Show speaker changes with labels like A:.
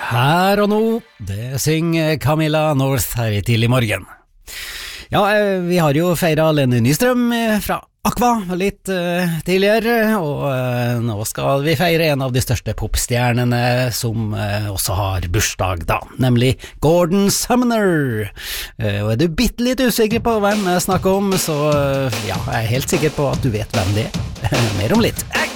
A: Her og nå, det synger Camilla North her i tidlig morgen. Ja, vi har jo feiret Lene Nystrøm fra Aqua litt tidligere, og nå skal vi feire en av de største popstjernene som også har bursdag da, nemlig Gordon Sumner. Og er du litt usikker på hvem jeg snakker om, så ja, jeg er helt sikker på at du vet hvem det er. Mer om litt.